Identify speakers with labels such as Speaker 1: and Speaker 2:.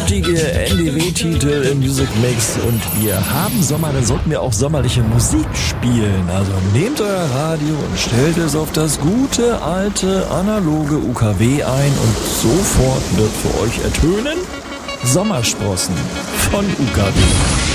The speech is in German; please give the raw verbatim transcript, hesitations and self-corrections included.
Speaker 1: mutige N D W-Titel im Music Mix und wir haben Sommer, dann sollten wir auch sommerliche Musik spielen. Also nehmt euer Radio und stellt es auf das gute, alte, analoge U K W ein und sofort wird für euch ertönen Sommersprossen von U K W.